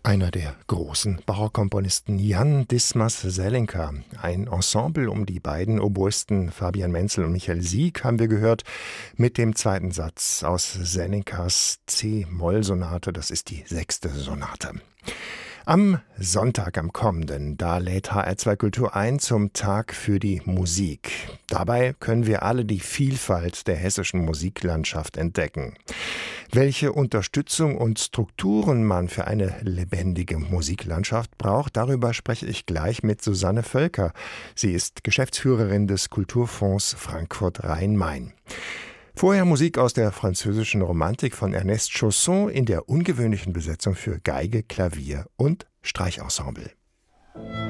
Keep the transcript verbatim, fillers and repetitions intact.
Einer der großen Barockkomponisten Jan Dismas Zelenka. Ein Ensemble um die beiden Oboisten Fabian Menzel und Michael Sieg haben wir gehört mit dem zweiten Satz aus Zelenkas C-Moll-Sonate. Das ist die sechste Sonate. Am Sonntag, am kommenden, da lädt H R zwei Kultur ein zum Tag für die Musik. Dabei können wir alle die Vielfalt der hessischen Musiklandschaft entdecken. Welche Unterstützung und Strukturen man für eine lebendige Musiklandschaft braucht, darüber spreche ich gleich mit Susanne Völker. Sie ist Geschäftsführerin des Kulturfonds Frankfurt Rhein-Main. Vorher Musik aus der französischen Romantik von Ernest Chausson in der ungewöhnlichen Besetzung für Geige, Klavier und Streichensemble.